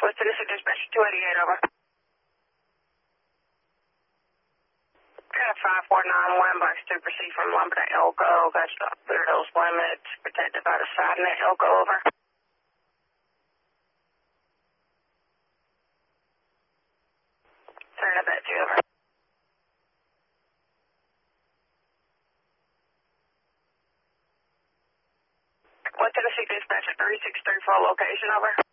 West Tennessee Dispatch 288, over. Got a 5491, box 2, proceed from Lumber to Elko. Got you up through those limits, protected by the side net Elko, over. Turn it back to you, over. West Tennessee Dispatch 3634, location, over.